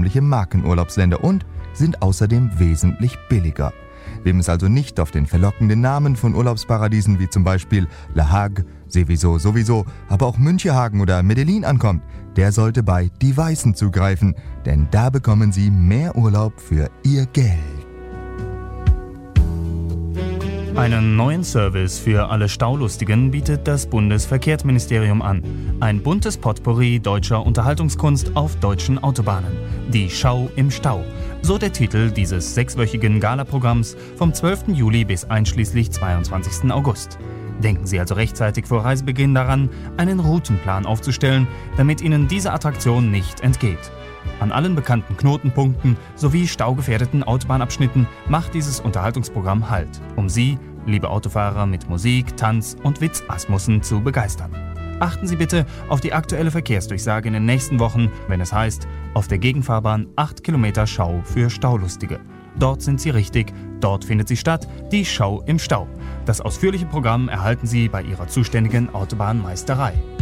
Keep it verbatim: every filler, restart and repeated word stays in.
herkömmliche Markenurlaubsländer und sind außerdem wesentlich billiger. Wem es also nicht auf den verlockenden Namen von Urlaubsparadiesen wie zum Beispiel La Hague, Seveso sowieso, aber auch Münchehagen oder Medellin ankommt, der sollte bei Die Weißen zugreifen, denn da bekommen Sie mehr Urlaub für Ihr Geld. Einen neuen Service für alle Staulustigen bietet das Bundesverkehrsministerium an. Ein buntes Potpourri deutscher Unterhaltungskunst auf deutschen Autobahnen. Die Schau im Stau. So der Titel dieses sechswöchigen Galaprogramms vom zwölften Juli bis einschließlich zweiundzwanzigsten August. Denken Sie also rechtzeitig vor Reisebeginn daran, einen Routenplan aufzustellen, damit Ihnen diese Attraktion nicht entgeht. An allen bekannten Knotenpunkten sowie staugefährdeten Autobahnabschnitten macht dieses Unterhaltungsprogramm Halt, um Sie, liebe Autofahrer, mit Musik, Tanz und Witzasmussen zu begeistern. Achten Sie bitte auf die aktuelle Verkehrsdurchsage in den nächsten Wochen, wenn es heißt, auf der Gegenfahrbahn acht Kilometer Schau für Staulustige. Dort sind Sie richtig, dort findet sie statt, die Schau im Stau. Das ausführliche Programm erhalten Sie bei Ihrer zuständigen Autobahnmeisterei.